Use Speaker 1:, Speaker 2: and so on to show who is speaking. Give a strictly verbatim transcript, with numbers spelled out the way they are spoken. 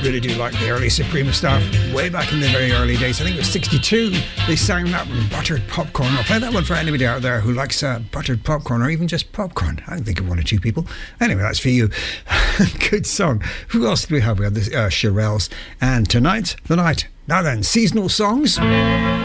Speaker 1: really do like the early Suprema stuff. Way back in the very early days, I think it was sixty-two, they sang that one, Buttered Popcorn. I'll play that one for anybody out there who likes uh, buttered popcorn, or even just popcorn. I can think of one or two people. Anyway, that's for you. Good song. Who else do we have? We have the uh, Shirelles. And tonight's the night. Now then, seasonal songs.